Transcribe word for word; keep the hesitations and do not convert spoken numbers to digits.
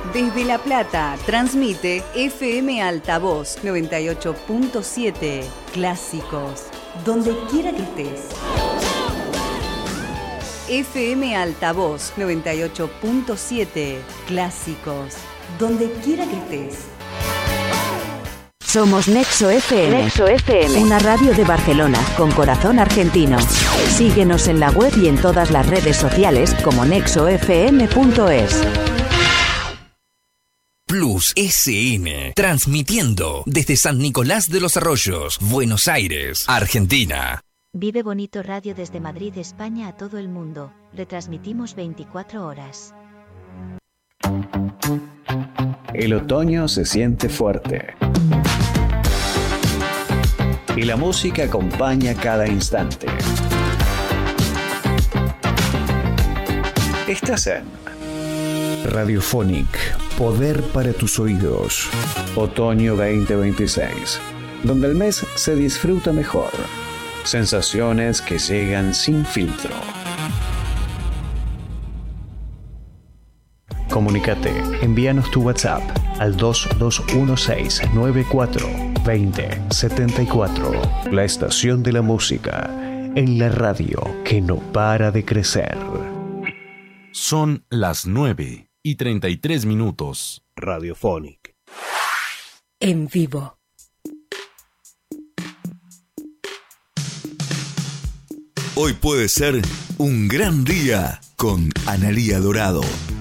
Desde La Plata, transmite F M Altavoz noventa y ocho punto siete. Clásicos, donde quiera que estés. F M Altavoz noventa y ocho punto siete. Clásicos, donde quiera que estés. Somos Nexo F M. Nexo F M. Una radio de Barcelona con corazón argentino. Síguenos en la web y en todas las redes sociales como nexo f m punto es. Plus S N, transmitiendo desde San Nicolás de los Arroyos, Buenos Aires, Argentina. Vive Bonito Radio desde Madrid, España a todo el mundo. Retransmitimos veinticuatro horas. El otoño se siente fuerte. Y la música acompaña cada instante. Estás en Radiophonic, poder para tus oídos. Otoño veinte veintiséis, donde el mes se disfruta mejor. Sensaciones que llegan sin filtro. Comunícate, envíanos tu WhatsApp al dos dos uno seis nueve cuatro dos cero siete cuatro. La estación de la música en la radio que no para de crecer. Son las nueve y treinta y tres minutos. Radiophonic. En vivo. Hoy puede ser un gran día con Analía Dorado.